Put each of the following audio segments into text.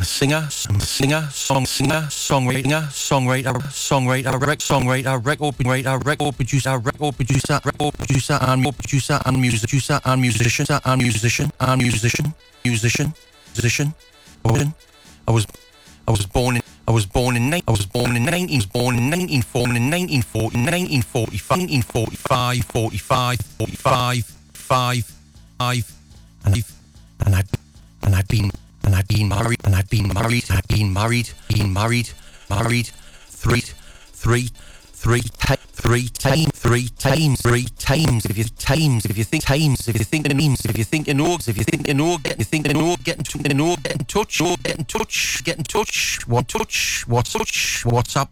record producer, and musician. I was born in 1945, and I'd been married three times. If you think get in touch. What's up?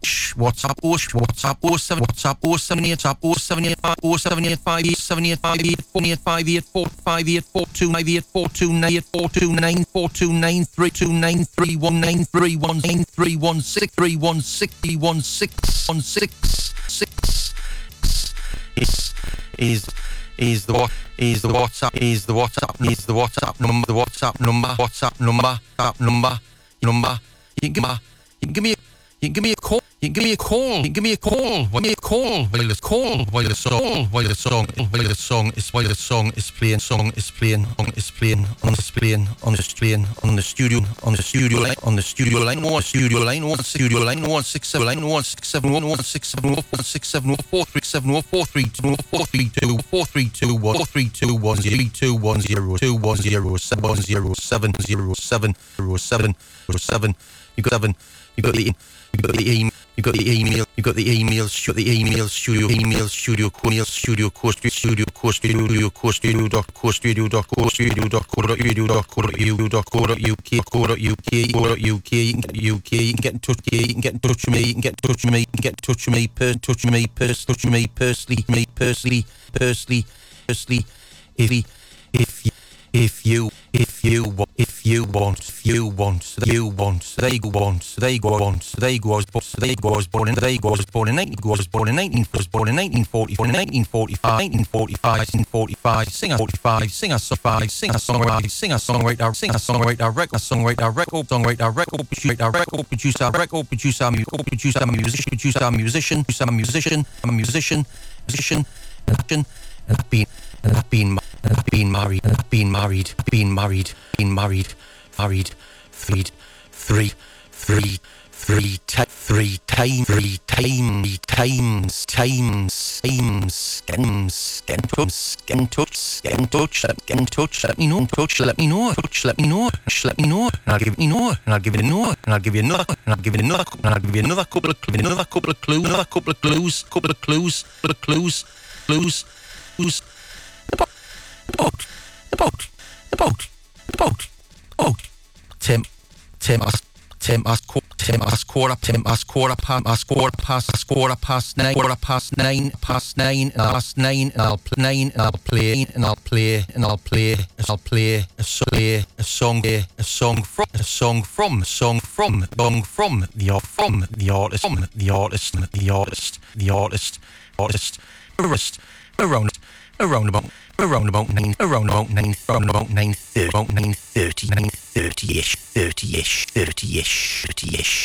785 is the WhatsApp number. You can give me a call. While the song is playing on the studio line 167. You got the email get in touch with me, personally, if you want, they go. I was born in 1945. Singer songwriter, record producer, musician, and I've been married. Three times. Get in touch. Let me know. And I'll give you another couple of clues. About Tim asked quarter past nine, and I'll play a song from the artist. Around about 9:30-ish.